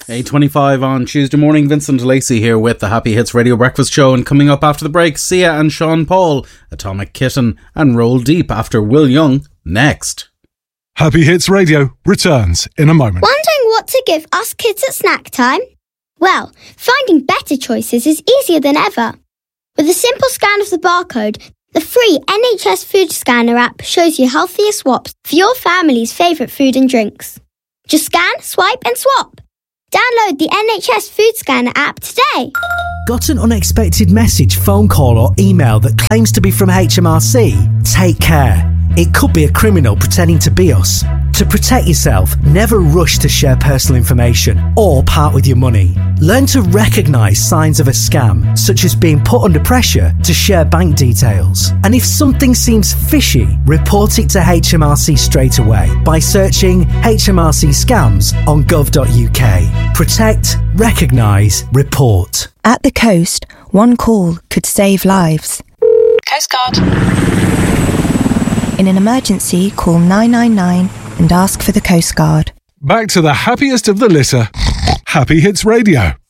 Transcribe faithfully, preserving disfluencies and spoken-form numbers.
eight twenty-five on Tuesday morning. Vincent Lacey here with the Happy Hits Radio Breakfast Show, and coming up after the break, Sia and Sean Paul, Atomic Kitten and Roll Deep after Will Young next. Happy Hits Radio returns in a moment. Wondering what to give us kids at snack time? Well, finding better choices is easier than ever. With a simple scan of the barcode, the free N H S Food Scanner app shows you healthier swaps for your family's favourite food and drinks. Just scan, swipe and swap. Download the N H S Food Scanner app today. Got an unexpected message, phone call or email that claims to be from H M R C? Take care. It could be a criminal pretending to be us. To protect yourself, never rush to share personal information or part with your money. Learn to recognise signs of a scam, such as being put under pressure to share bank details. And if something seems fishy, report it to H M R C straight away by searching H M R C scams on gov dot U K. Protect, recognise, report. At the coast, one call could save lives. Coast Guard. In an emergency, call nine nine nine and ask for the Coast Guard. Back to the happiest of the litter. Happy Hits Radio.